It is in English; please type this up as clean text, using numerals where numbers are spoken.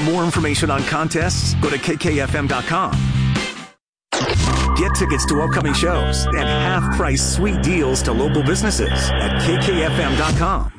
more information on contests, go to kkfm.com. Get tickets to upcoming shows and half-price sweet deals to local businesses at kkfm.com.